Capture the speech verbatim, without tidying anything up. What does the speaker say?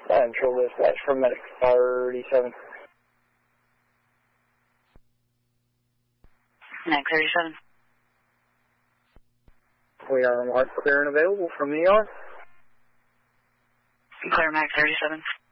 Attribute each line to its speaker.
Speaker 1: Central Dispatch from Medic thirty-seven.
Speaker 2: Medic thirty-seven.
Speaker 1: We are marked clear and available from E R.
Speaker 2: Clear, Medic thirty-seven.